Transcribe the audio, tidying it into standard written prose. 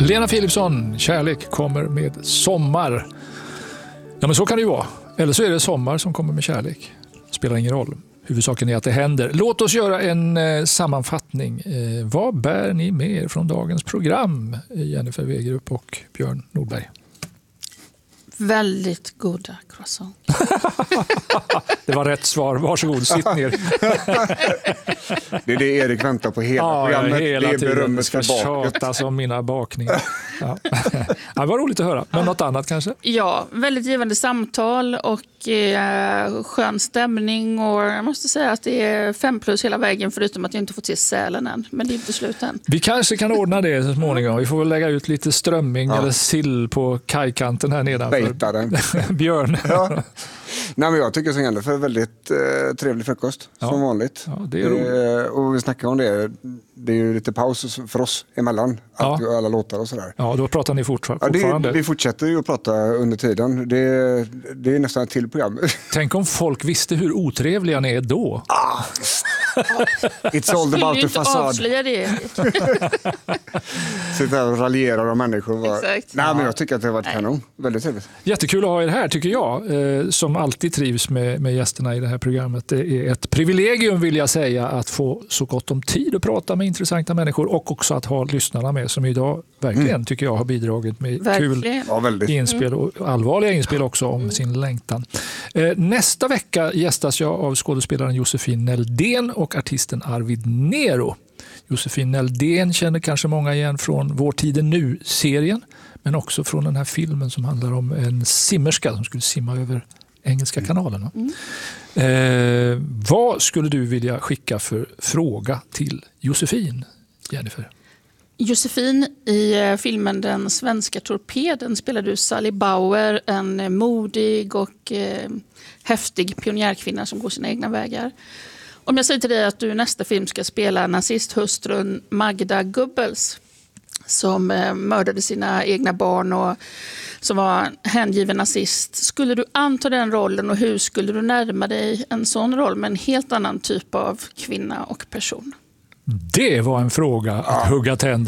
Lena Philipsson, Kärlek kommer med sommar. Ja, men så kan det ju vara. Eller så är det sommar som kommer med kärlek. Spelar ingen roll. Huvudsaken är att det händer. Låt oss göra en sammanfattning. Vad bär ni med er från dagens program? Jennifer Wegerup och Björn Nordberg. Väldigt goda croissant. Det var rätt svar. Varsågod, sitt ner. Det är det Erik väntar på hela programmet. Hela det är tiden berömmet ska tillbaka. tjatas om mina bakningar. Ja. Det var roligt att höra. Men något annat kanske? Ja, väldigt givande samtal och skön stämning. Och jag måste säga att det är 5+ hela vägen, förutom att jag inte fått se Sälen än. Men det är inte slut än. Vi kanske kan ordna det så småningom. Vi får väl lägga ut lite strömming eller sill på kajkanten här nedanför. Björn. Ja. Nej, men jag tycker som Jennifer är väldigt trevlig frukost, som vanligt. Ja, det är roligt. Och vi snackar om det. Det är ju lite paus för oss emellan. Alla låtar och sådär. Ja, då pratar ni fortfarande. Ja, vi fortsätter ju att prata under tiden. Det är nästan ett till program. Tänk om folk visste hur otrevliga ni är då. It's all about the fasad. Avslöja det. Sitta här och raljera om människor. Exakt. Nej, men jag tycker att det har varit kanon. Väldigt trevligt. Jättekul att ha er här, tycker jag. Som alltid trivs med gästerna i det här programmet. Det är ett privilegium, vill jag säga, att få så gott om tid att prata med intressanta människor och också att ha lyssnarna med, som idag verkligen tycker jag har bidragit med kul inspel och allvarliga inspel också om sin längtan. Nästa vecka gästas jag av skådespelaren Josefin Näldén och artisten Arvid Nero. Josefin Näldén känner kanske många igen från Vår tid är nu-serien, men också från den här filmen som handlar om en simmerska som skulle simma över Engelska kanalen. Vad skulle du vilja skicka för fråga till Josefin, Jennifer? Josefin, i filmen Den svenska torpeden spelar du Sally Bauer, en modig och häftig pionjärkvinna som går sina egna vägar. Om jag säger till dig att du i nästa film ska spela nazisthustrun Magda Goebbels, som mördade sina egna barn och som var hängiven nazist. Skulle du anta den rollen, och hur skulle du närma dig en sån roll med en helt annan typ av kvinna och person? Det var en fråga att hugga tänder.